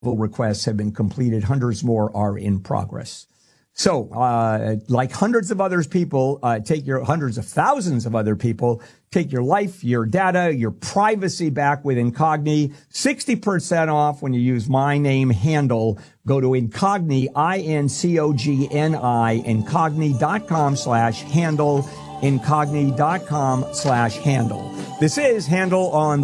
requests have been completed. Hundreds more are in progress. So, like hundreds of thousands of other people, take your life, your data, your privacy back with Incogni. 60% off when you use my name handle. Go to Incogni, INCOGNI, incogni.com/handle, incogni.com/handle. This is Handle on